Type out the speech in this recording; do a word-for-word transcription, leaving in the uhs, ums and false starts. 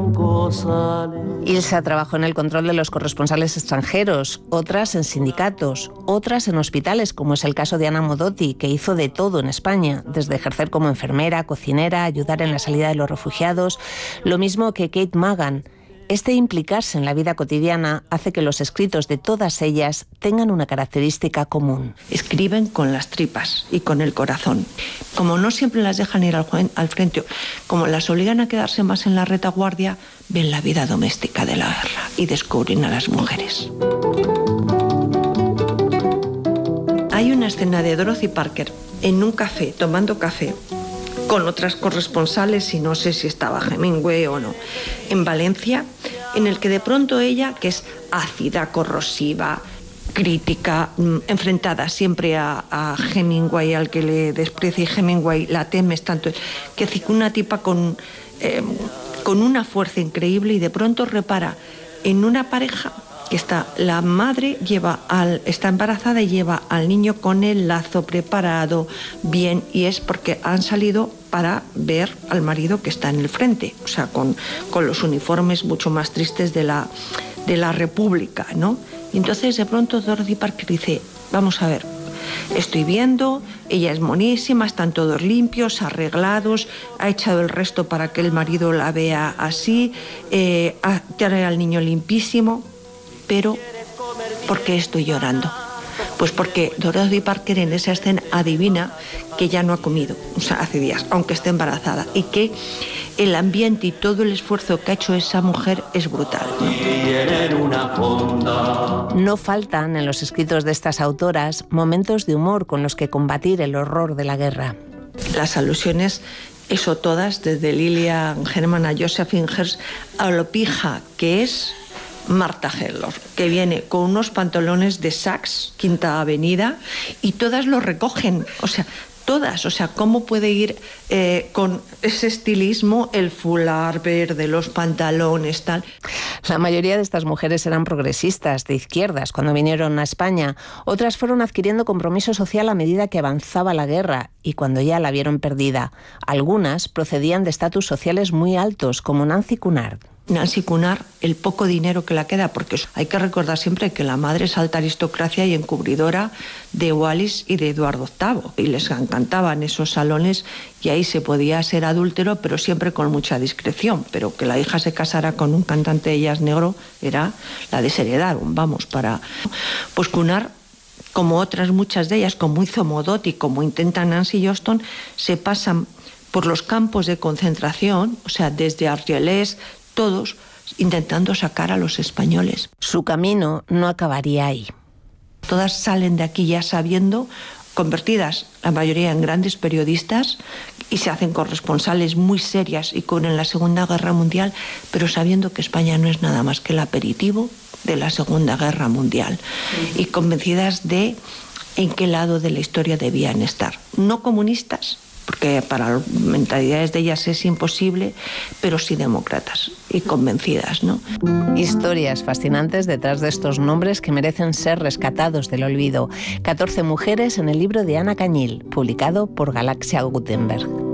Ilsa trabajó en el control de los corresponsales extranjeros, otras en sindicatos, otras en hospitales, como es el caso de Ana Modotti, que hizo de todo en España, desde ejercer como enfermera, cocinera, ayudar en la salida de los refugiados, lo mismo que Kate Magan. Este implicarse en la vida cotidiana hace que los escritos de todas ellas tengan una característica común. Escriben con las tripas y con el corazón. Como no siempre las dejan ir al, al frente, como las obligan a quedarse más en la retaguardia, ven la vida doméstica de la guerra y descubren a las mujeres. Hay una escena de Dorothy Parker en un café, tomando café, con otras corresponsales, y no sé si estaba Hemingway o no, en Valencia, en el que de pronto ella, que es ácida, corrosiva, crítica, enfrentada siempre a, a Hemingway, al que le desprecia, y Hemingway la temes tanto, que es una tipa con, eh, con una fuerza increíble, y de pronto repara en una pareja que está, la madre lleva al, está embarazada y lleva al niño con el lazo preparado bien, y es porque han salido para ver al marido que está en el frente, o sea, con, con los uniformes mucho más tristes de la, de la República, ¿no? Y entonces de pronto Dorothy Parker dice, vamos a ver, estoy viendo, ella es monísima, están todos limpios, arreglados, ha echado el resto para que el marido la vea así, eh, tiene al niño limpísimo. Pero, ¿por qué estoy llorando? Pues porque Dorothy Parker en esa escena adivina que ya no ha comido, o sea, hace días, aunque esté embarazada, y que el ambiente y todo el esfuerzo que ha hecho esa mujer es brutal, ¿no? No faltan en los escritos de estas autoras momentos de humor con los que combatir el horror de la guerra. Las alusiones, eso todas, desde Lillian Herman a Josephine Hearst, a lo pija que es Martha Hellor, que viene con unos pantalones de Saks, Quinta Avenida, y todas lo recogen, o sea, todas, o sea, ¿cómo puede ir eh, con ese estilismo, el fular verde, los pantalones, tal? La mayoría de estas mujeres eran progresistas, de izquierdas, cuando vinieron a España. Otras fueron adquiriendo compromiso social a medida que avanzaba la guerra y cuando ya la vieron perdida. Algunas procedían de estatus sociales muy altos, como Nancy Cunard. Nancy Cunard, el poco dinero que la queda, porque hay que recordar siempre que la madre es alta aristocracia y encubridora de Wallis y de Eduardo octavo, y les encantaban esos salones, y ahí se podía ser adúltero, pero siempre con mucha discreción, pero que la hija se casara con un cantante de jazz negro era la desheredaron, vamos, para... Pues Cunard, como otras muchas de ellas, como hizo Modotti, como intenta Nancy Johnston, se pasan por los campos de concentración, o sea, desde Argelès, todos intentando sacar a los españoles. Su camino no acabaría ahí. Todas salen de aquí ya sabiendo, convertidas la mayoría en grandes periodistas, y se hacen corresponsales muy serias y con en la Segunda Guerra Mundial, pero sabiendo que España no es nada más que el aperitivo de la Segunda Guerra Mundial, y convencidas de en qué lado de la historia debían estar. No comunistas, porque para las mentalidades de ellas es imposible, pero sí demócratas y convencidas, ¿no? Historias fascinantes detrás de estos nombres que merecen ser rescatados del olvido. catorce mujeres en el libro de Ana Cañil, publicado por Galaxia Gutenberg.